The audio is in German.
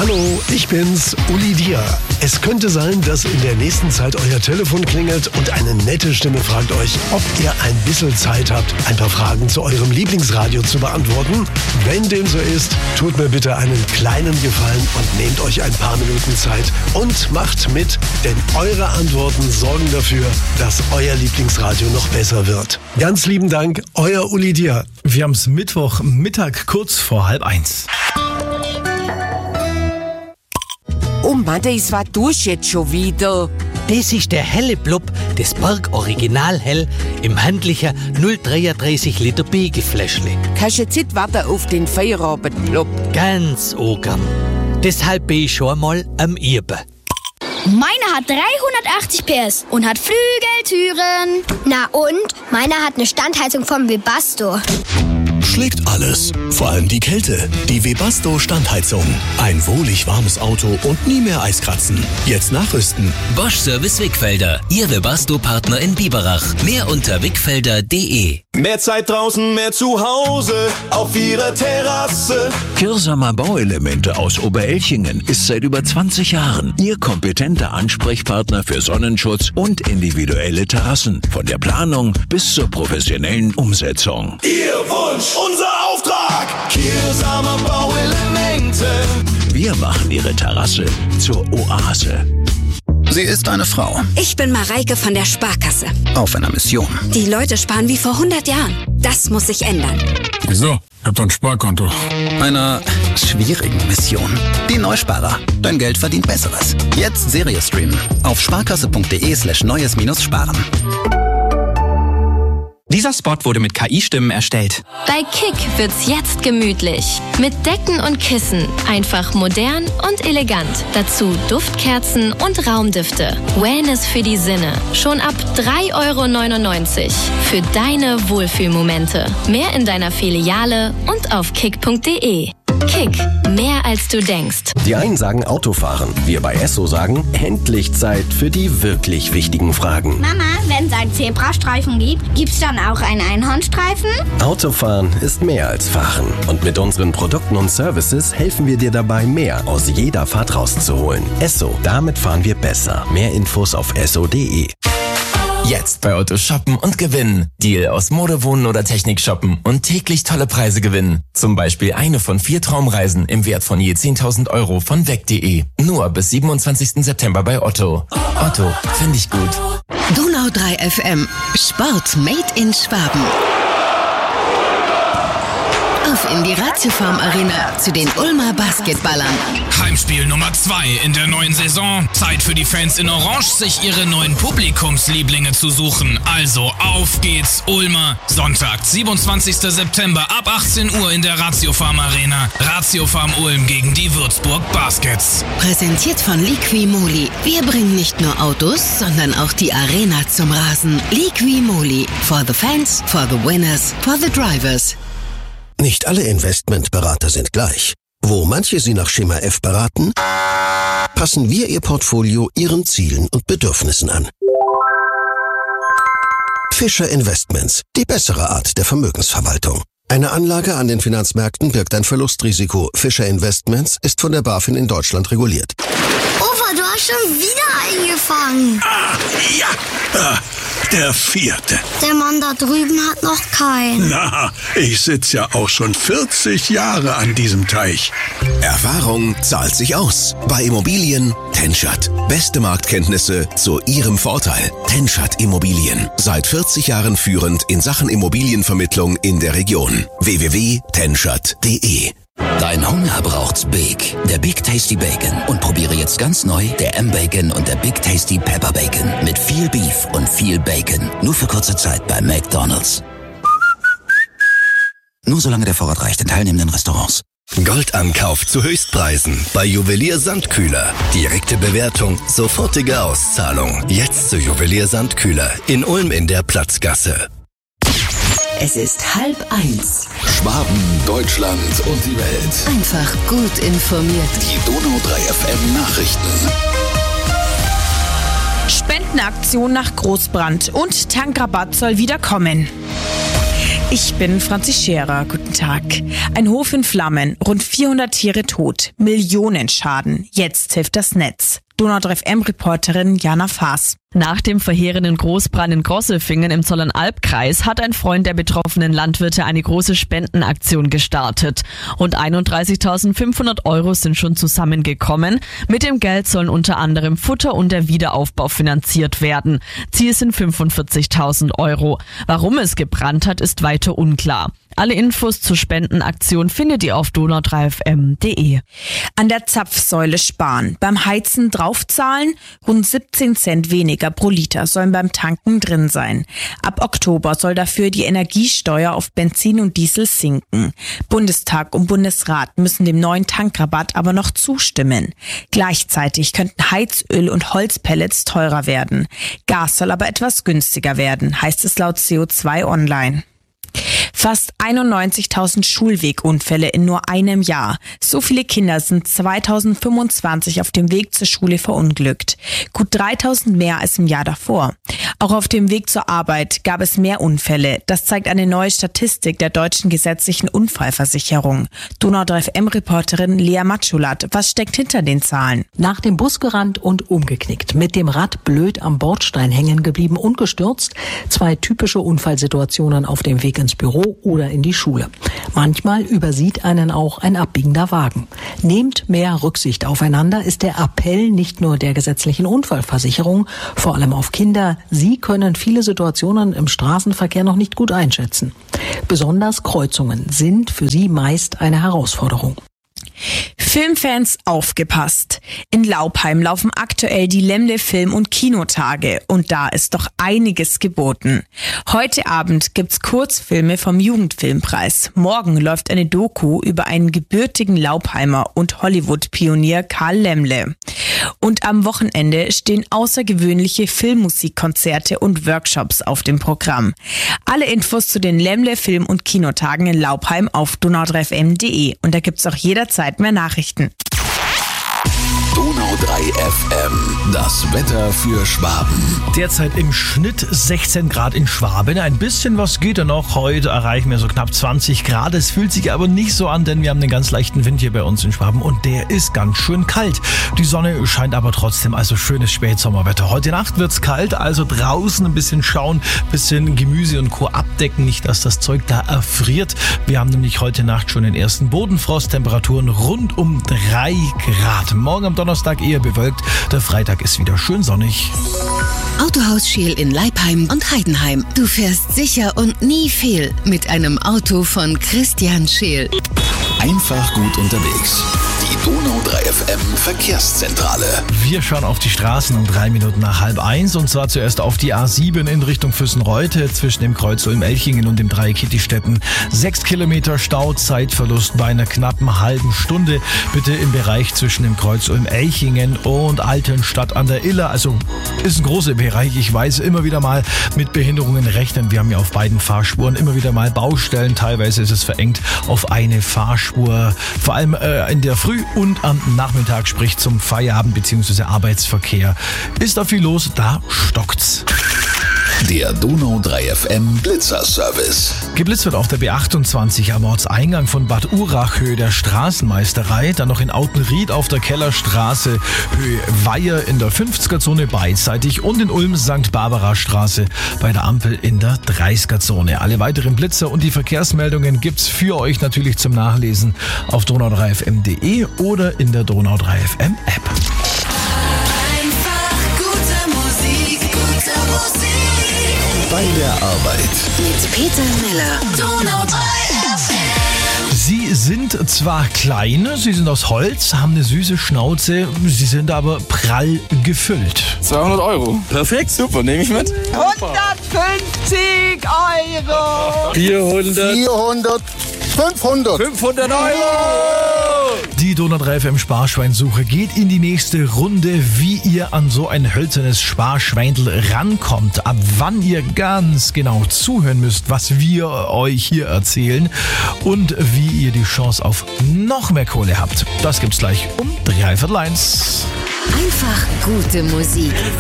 Hallo, ich bin's, Uli Dia. Es könnte sein, dass in der nächsten Zeit euer Telefon klingelt und eine nette Stimme fragt euch, ob ihr ein bisschen Zeit habt, ein paar Fragen zu eurem Lieblingsradio zu beantworten. Wenn dem so ist, tut mir bitte einen kleinen Gefallen und nehmt euch ein paar Minuten Zeit und macht mit, denn eure Antworten sorgen dafür, dass euer Lieblingsradio noch besser wird. Ganz lieben Dank, euer Uli Dia. Wir haben's Mittwochmittag kurz vor 12:30. Oh Matthäus, was tust du jetzt schon wieder? Das ist der helle Blub des Berg Original Hell im handlichen 0,33 Liter Biegefläschle. Kannst du jetzt nicht warten auf den Feierabendclub? Ganz ogern. Deshalb bin ich schon mal am Üben. Meiner hat 380 PS und hat Flügeltüren. Na und? Meiner hat eine Standheizung vom Webasto. Schlägt alles, vor allem die Kälte. Die Webasto Standheizung. Ein wohlig warmes Auto und nie mehr Eiskratzen. Jetzt nachrüsten. Bosch Service Wickfelder, Ihr Webasto-Partner in Biberach. Mehr unter wickfelder.de. Mehr Zeit draußen, mehr zu Hause, auf Ihrer Terrasse. Kirsamer Bauelemente aus Oberelchingen ist seit über 20 Jahren Ihr kompetenter Ansprechpartner für Sonnenschutz und individuelle Terrassen. Von der Planung bis zur professionellen Umsetzung. Ihr Wunsch, unser Auftrag. Kirsamer Bauelemente. Wir machen Ihre Terrasse zur Oase. Sie ist eine Frau. Ich bin Mareike von der Sparkasse. Auf einer Mission. Die Leute sparen wie vor 100 Jahren. Das muss sich ändern. Wieso? Ich hab doch ein Sparkonto. Einer schwierigen Mission. Die Neusparer. Dein Geld verdient Besseres. Jetzt Serie streamen. Auf sparkasse.de/neues-sparen. Dieser Spot wurde mit KI-Stimmen erstellt. Bei Kick wird's jetzt gemütlich. Mit Decken und Kissen. Einfach modern und elegant. Dazu Duftkerzen und Raumdüfte. Wellness für die Sinne. Schon ab 3,99 € für deine Wohlfühlmomente. Mehr in deiner Filiale und auf kick.de. Kick, mehr als du denkst. Die einen sagen Autofahren. Wir bei Esso sagen, endlich Zeit für die wirklich wichtigen Fragen. Mama, wenn es einen Zebrastreifen gibt, gibt's dann auch einen Einhornstreifen? Autofahren ist mehr als Fahren. Und mit unseren Produkten und Services helfen wir dir dabei, mehr aus jeder Fahrt rauszuholen. Esso, damit fahren wir besser. Mehr Infos auf esso.de. Jetzt bei Otto shoppen und gewinnen. Deal aus Mode, Wohnen oder Technik shoppen und täglich tolle Preise gewinnen. Zum Beispiel eine von 4 Traumreisen im Wert von je 10.000 € von weg.de. Nur bis 27. September bei Otto. Otto, finde ich gut. Donau 3 FM. Sport made in Schwaben. Auf in die Ratiofarm Arena zu den Ulmer Basketballern. Heimspiel Nummer 2 in der neuen Saison. Zeit für die Fans in Orange, sich ihre neuen Publikumslieblinge zu suchen. Also auf geht's, Ulmer. Sonntag, 27. September ab 18 Uhr in der Ratiofarm Arena. Ratiofarm Ulm gegen die Würzburg Baskets. Präsentiert von Liqui-Moly. Wir bringen nicht nur Autos, sondern auch die Arena zum Rasen. Liqui-Moly. For the fans, for the winners, for the drivers. Nicht alle Investmentberater sind gleich. Wo manche Sie nach Schema F beraten, passen wir Ihr Portfolio Ihren Zielen und Bedürfnissen an. Fischer Investments, die bessere Art der Vermögensverwaltung. Eine Anlage an den Finanzmärkten birgt ein Verlustrisiko. Fischer Investments ist von der BaFin in Deutschland reguliert. Opa, du hast schon wieder eingefangen. Ja, der 4. Der Mann da drüben hat noch keinen. Na, ich sitze ja auch schon 40 Jahre an diesem Teich. Erfahrung zahlt sich aus. Bei Immobilien Tenschat. Beste Marktkenntnisse zu Ihrem Vorteil. Tenschat Immobilien. Seit 40 Jahren führend in Sachen Immobilienvermittlung in der Region. www.tenschat.de. Dein Hunger braucht's Big. Der Big Tasty Bacon. Und probiere jetzt ganz neu der M-Bacon und der Big Tasty Pepper Bacon. Mit viel Beef und viel Bacon. Nur für kurze Zeit bei McDonald's. Nur solange der Vorrat reicht in teilnehmenden Restaurants. Goldankauf zu Höchstpreisen bei Juwelier Sandkühler. Direkte Bewertung, sofortige Auszahlung. Jetzt zu Juwelier Sandkühler in Ulm in der Platzgasse. Es ist 12:30. Schwaben, Deutschland und die Welt. Einfach gut informiert. Die Donau 3 FM Nachrichten. Spendenaktion nach Großbrand und Tankrabatt soll wieder kommen. Ich bin Franzi Scherer. Guten Tag. Ein Hof in Flammen, rund 400 Tiere tot, Millionen Schaden. Jetzt hilft das Netz. Donau 3 FM-Reporterin Jana Faas. Nach dem verheerenden Großbrand in Grosselfingen im Zollernalbkreis hat ein Freund der betroffenen Landwirte eine große Spendenaktion gestartet. Rund 31.500 € sind schon zusammengekommen. Mit dem Geld sollen unter anderem Futter und der Wiederaufbau finanziert werden. Ziel sind 45.000 €. Warum es gebrannt hat, ist weiter unklar. Alle Infos zur Spendenaktion findet ihr auf donau3fm.de. An der Zapfsäule sparen. Beim Heizen draufzahlen. Rund 17 Cent weniger pro Liter sollen beim Tanken drin sein. Ab Oktober soll dafür die Energiesteuer auf Benzin und Diesel sinken. Bundestag und Bundesrat müssen dem neuen Tankrabatt aber noch zustimmen. Gleichzeitig könnten Heizöl und Holzpellets teurer werden. Gas soll aber etwas günstiger werden, heißt es laut CO2 Online. Fast 91.000 Schulwegunfälle in nur einem Jahr. So viele Kinder sind 2025 auf dem Weg zur Schule verunglückt. Gut 3.000 mehr als im Jahr davor. Auch auf dem Weg zur Arbeit gab es mehr Unfälle. Das zeigt eine neue Statistik der deutschen gesetzlichen Unfallversicherung. Donau 3 FM-Reporterin Lea Matschulat. Was steckt hinter den Zahlen? Nach dem Bus gerannt und umgeknickt. Mit dem Rad blöd am Bordstein hängen geblieben und gestürzt. 2 typische Unfallsituationen auf dem Weg ins Büro oder in die Schule. Manchmal übersieht einen auch ein abbiegender Wagen. Nehmt mehr Rücksicht aufeinander ist der Appell nicht nur der gesetzlichen Unfallversicherung, vor allem auf Kinder. Sie können viele Situationen im Straßenverkehr noch nicht gut einschätzen. Besonders Kreuzungen sind für sie meist eine Herausforderung. Filmfans aufgepasst. In Laupheim laufen aktuell die Lämmle Film- und Kinotage und da ist doch einiges geboten. Heute Abend gibt's Kurzfilme vom Jugendfilmpreis. Morgen läuft eine Doku über einen gebürtigen Laupheimer und Hollywood-Pionier Karl Lämmle. Und am Wochenende stehen außergewöhnliche Filmmusikkonzerte und Workshops auf dem Programm. Alle Infos zu den Lämmle Film- und Kinotagen in Laupheim auf donau3fm.de und da gibt's auch jederzeit mehr Nachrichten. Donau 3 FM, das Wetter für Schwaben. Derzeit im Schnitt 16 Grad in Schwaben. Ein bisschen was geht ja noch. Heute erreichen wir so knapp 20 Grad. Es fühlt sich aber nicht so an, denn wir haben einen ganz leichten Wind hier bei uns in Schwaben und der ist ganz schön kalt. Die Sonne scheint aber trotzdem, also schönes Spätsommerwetter. Heute Nacht wird's kalt, also draußen ein bisschen schauen, bisschen Gemüse und Co. abdecken, nicht dass das Zeug da erfriert. Wir haben nämlich heute Nacht schon den ersten Bodenfrost, Temperaturen rund um 3 Grad. Morgen am Donnerstag eher bewölkt, der Freitag ist wieder schön sonnig. Autohaus Scheel in Leipheim und Heidenheim. Du fährst sicher und nie fehl mit einem Auto von Christian Scheel. Einfach gut unterwegs. Die Donau 3 FM Verkehrszentrale. Wir schauen auf die Straßen um 3 Minuten nach 12:30 und zwar zuerst auf die A7 in Richtung Füssen-Reute zwischen dem Kreuz Ulm-Elchingen und dem Dreieck Kittistetten. 6 Kilometer Stau, Zeitverlust bei einer knappen halben Stunde. Bitte im Bereich zwischen dem Kreuz Ulm-Elchingen und Altenstadt an der Iller. Also ist ein großer Bereich. Ich weiß, immer wieder mal mit Behinderungen rechnen. Wir haben ja auf beiden Fahrspuren immer wieder mal Baustellen. Teilweise ist es verengt auf eine Fahrspur. Vor allem in der Früh und am Nachmittag, sprich zum Feierabend bzw. Arbeitsverkehr. Ist da viel los, da stockt's. Der Donau 3 FM Blitzerservice. Geblitzt wird auf der B28 am Ortseingang von Bad Urach Höhe der Straßenmeisterei, dann noch in Autenried auf der Kellerstraße Höhe Weiher in der 50er-Zone beidseitig und in Ulm St. Barbara Straße bei der Ampel in der 30er-Zone. Alle weiteren Blitzer und die Verkehrsmeldungen gibt's für euch natürlich zum Nachlesen auf donau3fm.de oder in der Donau 3 FM App. Bei der Arbeit. Mit Peter Miller. Donau 3 FM. Sie sind zwar klein, sie sind aus Holz, haben eine süße Schnauze, sie sind aber prall gefüllt. 200 €. Perfekt, super, nehme ich mit. 150 €. 400. 500 €. Die Donau 3 FM Sparschweinsuche geht in die nächste Runde, wie ihr an so ein hölzernes Sparschweindl rankommt, ab wann ihr ganz genau zuhören müsst, was wir euch hier erzählen und wie ihr die Chance auf noch mehr Kohle habt. Das gibt's gleich um 1:03. Einfach gute Musik.